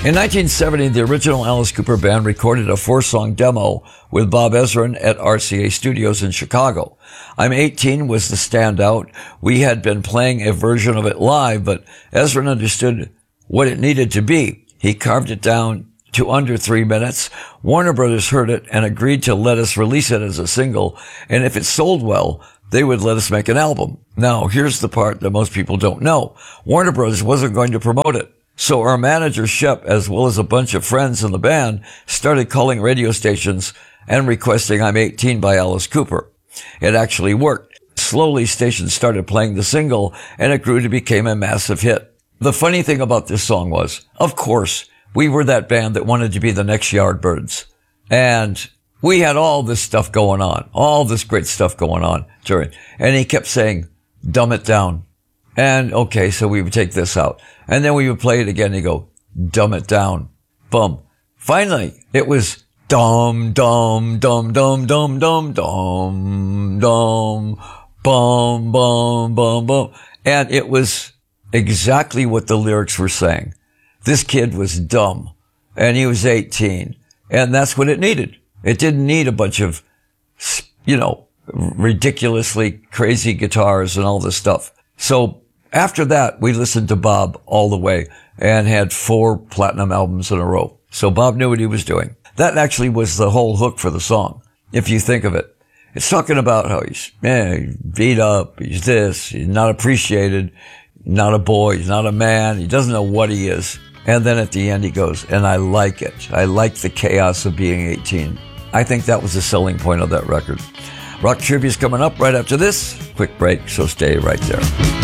In 1970, the original Alice Cooper Band recorded a 4-song demo with Bob Ezrin at RCA Studios in Chicago. I'm 18 was the standout. We had been playing a version of it live, but Ezrin understood what it needed to be. He carved it down to under 3 minutes. Warner Brothers heard it and agreed to let us release it as a single, and if it sold well, they would let us make an album. Now, here's the part that most people don't know. Warner Brothers wasn't going to promote it. So our manager, Shep, as well as a bunch of friends in the band, started calling radio stations and requesting I'm 18 by Alice Cooper. It actually worked. Slowly, stations started playing the single, and it grew to become a massive hit. The funny thing about this song was, of course, we were that band that wanted to be the next Yardbirds. And we had all this stuff going on, all this great stuff going on during. And he kept saying, dumb it down. And okay, so we would take this out. And then we would play it again and he'd go, dumb it down. Boom. Finally, it was dum, dum, dum, dum, dum, dum, dum, dum, bum, bum, bum, bum. And it was exactly what the lyrics were saying. This kid was dumb and he was 18. And that's what it needed. It didn't need a bunch of, ridiculously crazy guitars and all this stuff. So after that, we listened to Bob all the way and had 4 platinum albums in a row. So Bob knew what he was doing. That actually was the whole hook for the song, if you think of it. It's talking about how he's beat up, he's this, he's not appreciated, not a boy, he's not a man, he doesn't know what he is. And then at the end he goes, and I like it. I like the chaos of being 18. I think that was the selling point of that record. Rock Trivia's coming up right after this. Quick break, so stay right there.